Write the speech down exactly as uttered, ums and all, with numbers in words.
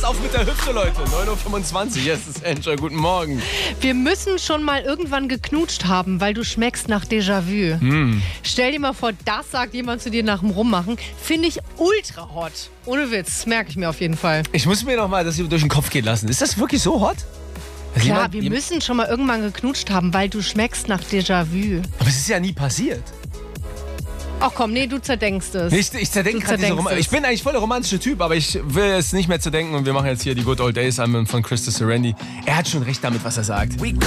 Passt auf mit der Hüfte, Leute. neun Uhr fünfundzwanzig, yes, das ist Enjoy. Guten Morgen. Wir müssen schon mal irgendwann geknutscht haben, weil du schmeckst nach Déjà-vu. Mm. Stell dir mal vor, das sagt jemand zu dir nach dem Rummachen. Finde ich ultra hot. Ohne Witz, merke ich mir auf jeden Fall. Ich muss mir noch mal das durch den Kopf gehen lassen. Ist das wirklich so hot? Also Klar, jemand, wir jemand, müssen schon mal irgendwann geknutscht haben, weil du schmeckst nach Déjà-vu. aber es ist ja nie passiert. Ach komm, nee, du zerdenkst es. Ich, ich zerdenke Du gerade diese zerdenkst Rom- es. Ich bin eigentlich voll der romantische Typ, aber ich will es nicht mehr zerdenken und wir machen jetzt hier die Good Old Days an von Chris Serendi. Er hat schon recht damit, was er sagt.